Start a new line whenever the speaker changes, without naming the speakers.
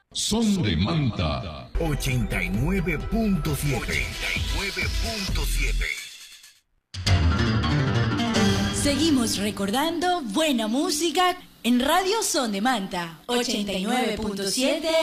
Son de Manta
89.7.
Seguimos recordando buena música en Radio Son de Manta 89.7.